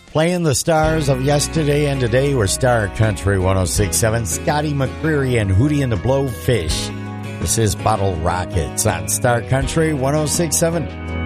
Playing the stars of yesterday and today were Star Country 106.7, Scotty McCreery and Hootie and the Blowfish. This is Bottle Rockets on Star Country 106.7.